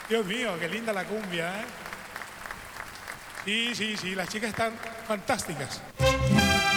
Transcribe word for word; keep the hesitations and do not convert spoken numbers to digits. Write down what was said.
Dios mío, qué linda la cumbia, ¿eh? Sí, sí, sí, las chicas están fantásticas.